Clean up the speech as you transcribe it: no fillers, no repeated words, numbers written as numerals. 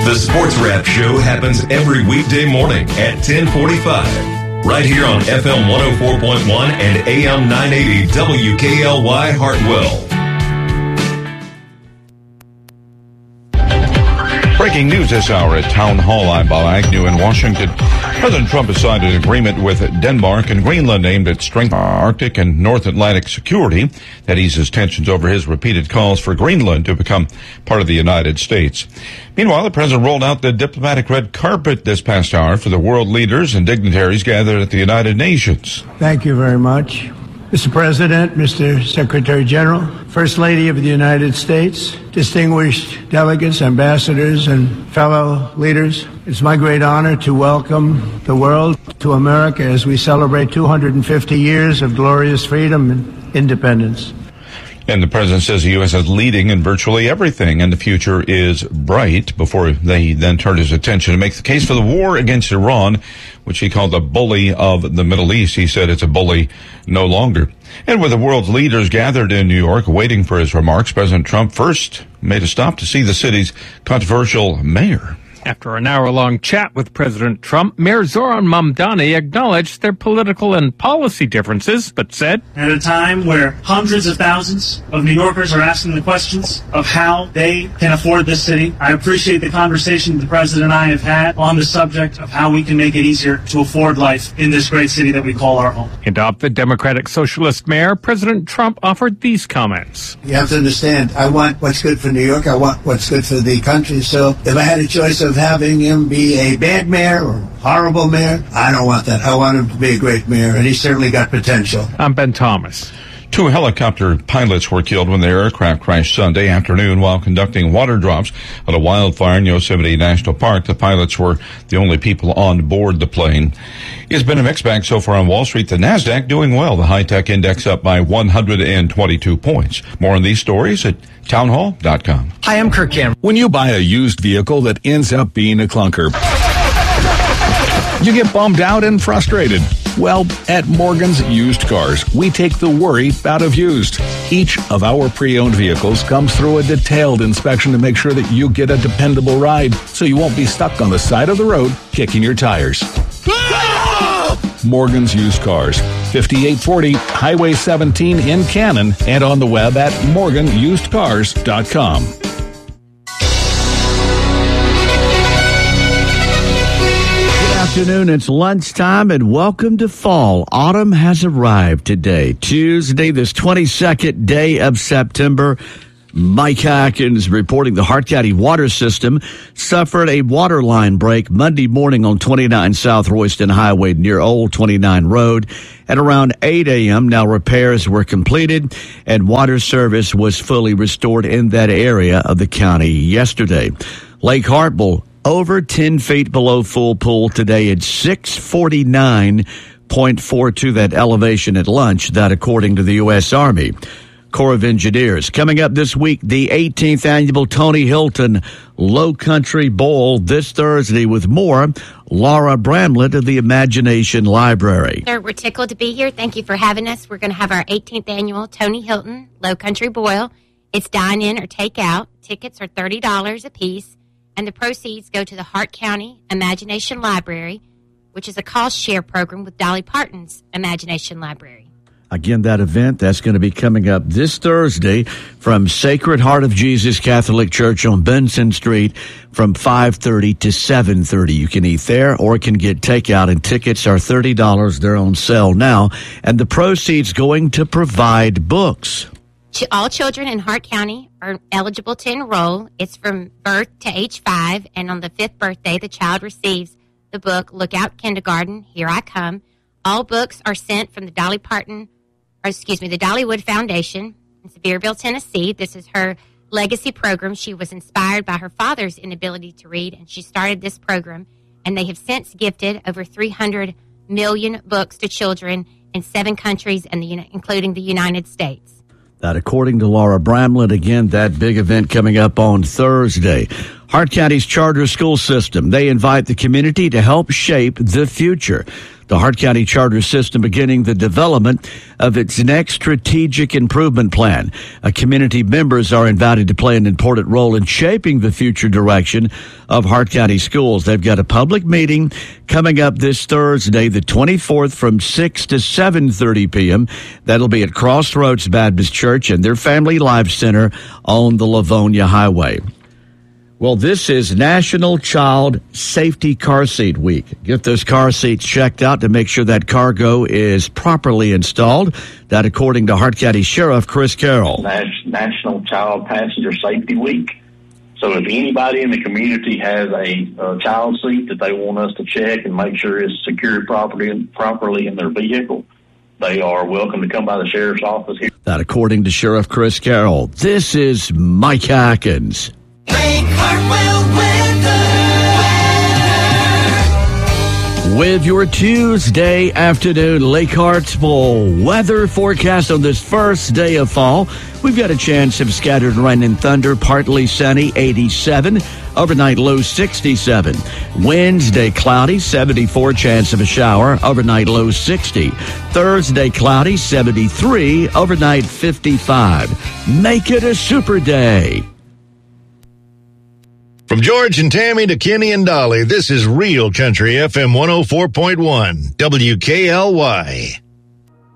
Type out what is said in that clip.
The Sports Wrap Show happens every weekday morning at 10:45. Right here on FM 104.1 and AM 980 WKLY Hartwell. Breaking news this hour at Town Hall. I'm Bob Agnew in Washington. President Trump has signed an agreement with Denmark and Greenland aimed at strengthening Arctic and North Atlantic security that eases tensions over his repeated calls for Greenland to become part of the United States. Meanwhile, the president rolled out the diplomatic red carpet this past hour for the world leaders and dignitaries gathered at the United Nations. Thank you very much. Mr. President, Mr. Secretary General, First Lady of the United States, distinguished delegates, ambassadors, and fellow leaders, it's my great honor to welcome the world to America as we celebrate 250 years of glorious freedom and independence. And the president says the U.S. is leading in virtually everything, and the future is bright, before they then turned his attention to make the case for the war against Iran, which he called the bully of the Middle East. He said it's a bully no longer. And with the world's leaders gathered in New York waiting for his remarks, President Trump first made a stop to see the city's controversial mayor. After an hour-long chat with President Trump, Mayor Zoran Mamdani acknowledged their political and policy differences, but said, at a time where hundreds of thousands of New Yorkers are asking the questions of how they can afford this city, I appreciate the conversation the President and I have had on the subject of how we can make it easier to afford life in this great city that we call our home. And of the Democratic Socialist mayor, President Trump offered these comments. You have to understand, I want what's good for New York. I want what's good for the country. So if I had a choice of having him be a bad mayor or horrible mayor, I don't want that. I want him to be a great mayor, and he's certainly got potential. I'm Ben Thomas. 2 helicopter pilots were killed when their aircraft crashed Sunday afternoon while conducting water drops at a wildfire in Yosemite National Park. The pilots were the only people on board the plane. It's been a mixed bag so far on Wall Street. The NASDAQ doing well. The high-tech index up by 122 points. More on these stories at townhall.com. Hi, I'm Kirk Cameron. When you buy a used vehicle that ends up being a clunker, you get bummed out and frustrated. Well, at Morgan's Used Cars, we take the worry out of used. Each of our pre-owned vehicles comes through a detailed inspection to make sure that you get a dependable ride, so you won't be stuck on the side of the road kicking your tires. Morgan's Used Cars, 5840 Highway 17 in Cannon, and on the web at morganusedcars.com. Afternoon, it's lunchtime, and welcome to fall. Autumn has arrived today, Tuesday, this 22nd day of September. Mike Hackins reporting the Hart County water system suffered a water line break Monday morning on 29 South Royston Highway near Old 29 Road. At around 8 a.m., now repairs were completed and water service was fully restored in that area of the county yesterday. Lake Hartwell over 10 feet below full pool today at 649.42, that elevation at lunch, that according to the U.S. Army Corps of Engineers. Coming up this week, the 18th annual Tony Hilton Low Country Bowl this Thursday with more. Laura Bramlett of the Imagination Library. Sir, we're tickled to be here. Thank you for having us. We're going to have our 18th annual Tony Hilton Low Country Boil. It's dine-in or take-out. Tickets are $30 a piece. And the proceeds go to the Hart County Imagination Library, which is a cost-share program with Dolly Parton's Imagination Library. Again, that event, that's going to be coming up this Thursday from Sacred Heart of Jesus Catholic Church on Benson Street from 5:30 to 7:30. You can eat there or can get takeout, and tickets are $30. They're on sale now. And the proceeds going to provide books. All children in Hart County are eligible to enroll. It's from birth to age 5, and on the 5th birthday, the child receives the book, Look Out Kindergarten, Here I Come. All books are sent from the the Dollywood Foundation in Sevierville, Tennessee. This is her legacy program. She was inspired by her father's inability to read, and she started this program, and they have since gifted over 300 million books to children in 7 countries, including the United States. That according to Laura Bramlett. Again, that big event coming up on Thursday. Hart County's charter school system, they invite the community to help shape the future. The Hart County Charter System beginning the development of its next strategic improvement plan. Community members are invited to play an important role in shaping the future direction of Hart County schools. They've got a public meeting coming up this Thursday, the 24th, from 6 to 7:30 p.m. That'll be at Crossroads Baptist Church and their Family Life Center on the Livonia Highway. Well, this is National Child Safety Car Seat Week. Get those car seats checked out to make sure that cargo is properly installed. That according to Hart County Sheriff Chris Carroll. National Child Passenger Safety Week. So if anybody in the community has a child seat that they want us to check and make sure it's secured properly in their vehicle, they are welcome to come by the sheriff's office here. That according to Sheriff Chris Carroll. This is Mike Atkins. Lake Hartwell weather. With your Tuesday afternoon Lake Hartsville weather forecast on this first day of fall, we've got a chance of scattered rain and thunder, partly sunny, 87. Overnight low 67. Wednesday cloudy, 74, chance of a shower. Overnight low 60. Thursday cloudy, 73. Overnight 55. Make it a super day. From George and Tammy to Kenny and Dolly, this is Real Country FM 104.1 WKLY.